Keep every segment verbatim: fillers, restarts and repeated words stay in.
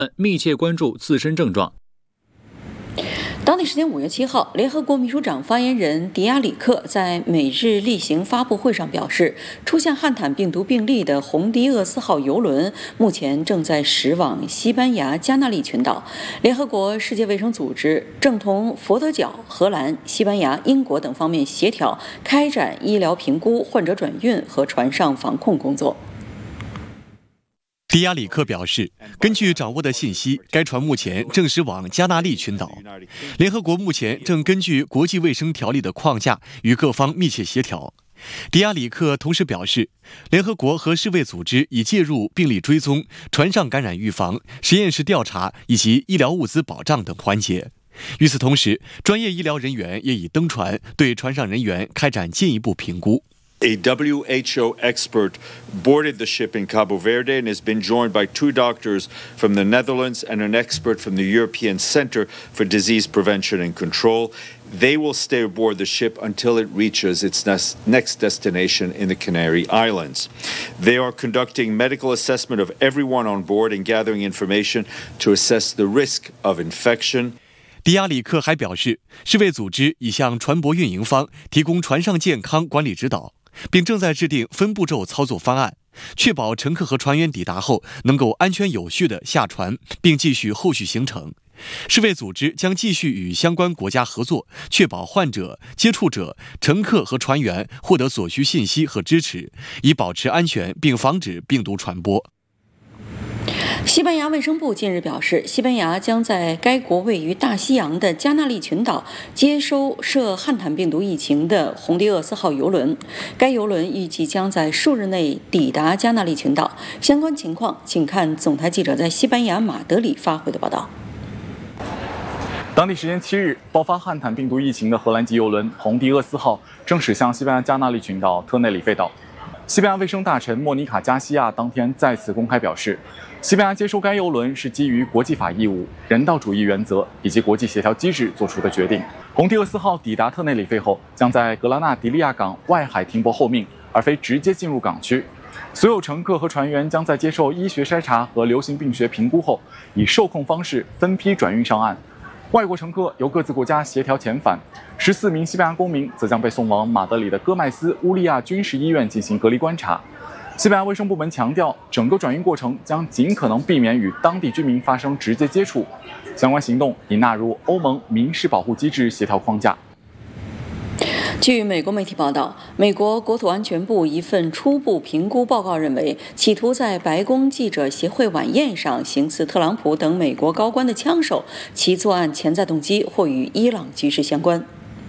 密切关注自身症状。 当地时间五月七号，联合国秘书长发言人迪亚里克在美日例行发布会上表示，出现汉坦病毒病例的洪迪厄斯号邮轮目前正在驶往西班牙加那利群岛。联合国世界卫生组织正同佛得角、荷兰、西班牙、英国等方面协调开展医疗评估、患者转运和船上防控工作。 迪亚里克表示，根据掌握的信息，该船目前正驶往加那利群岛。联合国目前正根据国际卫生条例的框架与各方密切协调。迪亚里克同时表示，联合国和世卫组织已介入病例追踪、船上感染预防、实验室调查以及医疗物资保障等环节。与此同时，专业医疗人员也已登船，对船上人员开展进一步评估。 A W H O expert boarded the ship in Cabo Verde and has been joined by two doctors from the Netherlands and an expert from the European Centre for Disease Prevention and Control. They will stay aboard the ship until it reaches its next destination in the Canary Islands. They are conducting medical assessment of everyone on board and gathering information to assess the risk of infection. 迪亚里克还表示，世卫组织已向船舶运营方提供船上健康管理指导，并正在制定分步骤操作方案，确保乘客和船员抵达后能够安全有序地下船，并继续后续行程。世卫组织将继续与相关国家合作，确保患者、接触者、乘客和船员获得所需信息和支持，以保持安全并防止病毒传播。 西班牙卫生部近日表示，西班牙将在该国位于大西洋的加那利群岛接收涉汉坦病毒疫情的洪迪厄斯号邮轮。该邮轮预计将在数日内抵达加那利群岛。相关情况，请看总台记者在西班牙马德里发回的报道。 当地时间七日，爆发汉坦病毒疫情的荷兰籍邮轮洪迪厄斯号正驶向西班牙加那利群岛特内里费岛。西班牙卫生大臣莫妮卡·加西亚当天再次公开表示，西班牙接收该邮轮是基于国际法义务、人道主义原则以及国际协调机制做出的决定。洪迪厄斯号抵达特内里费后，将在格拉纳迪利亚港外海停泊候命，而非直接进入港区。所有乘客和船员将在接受医学筛查和流行病学评估后，以受控方式分批转运上岸。外国乘客由各自国家协调遣返，十四名西班牙公民则将被送往马德里的戈麦斯乌利亚军事医院进行隔离观察。西班牙卫生部门强调，整个转运过程将尽可能避免与当地居民发生直接接触，相关行动已纳入欧盟民事保护机制协调框架。 据美国媒体报道，美国国土安全部一份初步评估报告认为，企图在白宫记者协会晚宴上行刺特朗普等美国高官的枪手，其作案潜在动机或与伊朗局势相关。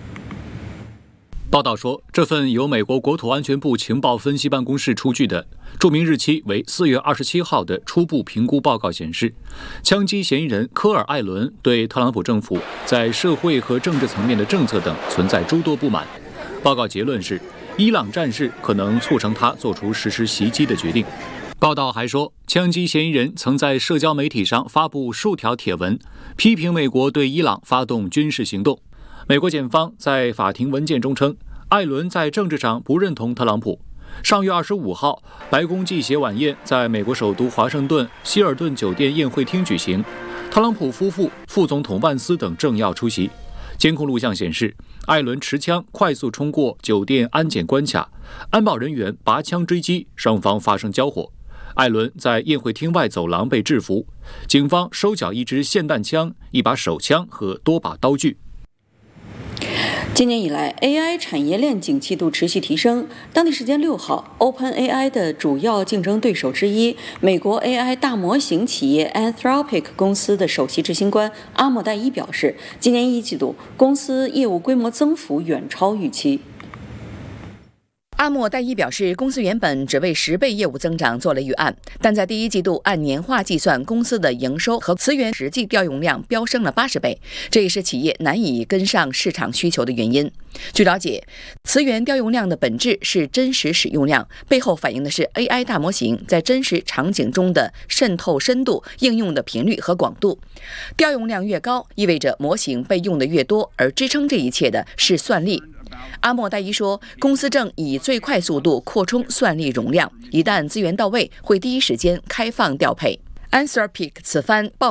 报道说，这份由美国国土安全部情报分析办公室出具的、注明日期为四月二十七号的初步评估报告显示，枪击嫌疑人科尔·艾伦对特朗普政府在社会和政治层面的政策等存在诸多不满。报告结论是，伊朗战事可能促成他做出实施袭击的决定。报道还说，枪击嫌疑人曾在社交媒体上发布数条帖文，批评美国对伊朗发动军事行动。美国检方在法庭文件中称，艾伦在政治上不认同特朗普。上月二十五号，白宫记协晚宴在美国首都华盛顿希尔顿酒店宴会厅举行，特朗普夫妇、副总统万斯等政要出席。监控录像显示，艾伦持枪快速冲过酒店安检关卡，安保人员拔枪追击，双方发生交火。艾伦在宴会厅外走廊被制服，警方收缴一支霰弹枪、一把手枪和多把刀具。 今年以来 ，A I 产业链景气度持续提升。当地时间六号 ，OpenAI 的主要竞争对手之一，美国 A I 大模型企业 Anthropic 公司的首席执行官阿莫代伊表示，今年一季度公司业务规模增幅远超预期。 阿莫代伊表示，公司原本只为十倍业务增长做了预案，但在第一季度按年化计算，公司的营收和词源实际调用量飙升了八十倍，这也是企业难以跟上市场需求的原因。据了解，词源调用量的本质是真实使用量，背后反映的是 A I 大模型在真实场景中的渗透深度、应用的频率和广度。调用量越高，意味着模型被用的越多，而支撑这一切的是算力。阿莫代伊说，公司正以最快速度扩充算力容量，一旦资源到位，会第一时间开放调配。 Anthropic 此番报